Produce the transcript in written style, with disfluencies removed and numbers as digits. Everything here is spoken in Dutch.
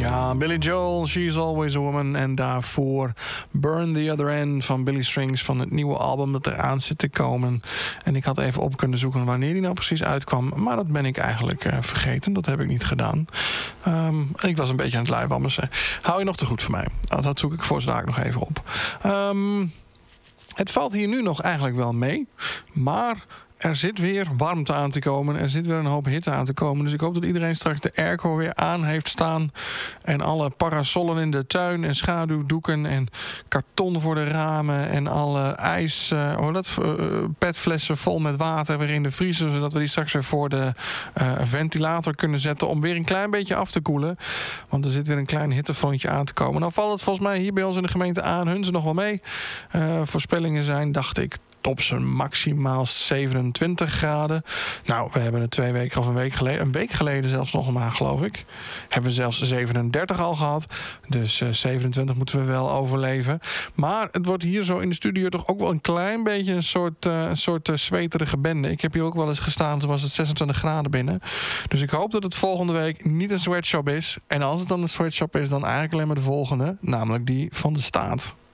Ja, Billy Joel, She's Always a Woman. En daarvoor Burn the Other End van Billy Strings, van het nieuwe album dat eraan zit te komen. En ik had even op kunnen zoeken wanneer die nou precies uitkwam. Maar dat ben ik eigenlijk vergeten. Dat heb ik niet gedaan. Ik was een beetje aan het luiwammeren. Hou je nog te goed voor mij? Dat zoek ik voor z'n nog even op. Het valt hier nu nog eigenlijk wel mee. Maar er zit weer warmte aan te komen. Er zit weer een hoop hitte aan te komen. Dus ik hoop dat iedereen straks de airco weer aan heeft staan. En alle parasollen in de tuin. En schaduwdoeken. En karton voor de ramen. En alle ijs. Petflessen vol met water weer in de vriezer. Zodat we die straks weer voor de ventilator kunnen zetten. Om weer een klein beetje af te koelen. Want er zit weer een klein hittefrontje aan te komen. Nou valt het volgens mij hier bij ons in de gemeente aan. Hun ze nog wel mee. Voorspellingen zijn, dacht ik, op zijn maximaal 27 graden. Nou, we hebben het 2 weken of een week geleden zelfs nog maar, geloof ik. Hebben we zelfs 37 al gehad. Dus 27 moeten we wel overleven. Maar het wordt hier zo in de studio toch ook wel een klein beetje een soort zweterige bende. Ik heb hier ook wel eens gestaan, toen was het 26 graden binnen. Dus ik hoop dat het volgende week niet een sweatshop is. En als het dan een sweatshop is, dan eigenlijk alleen maar de volgende. Namelijk die van de staat.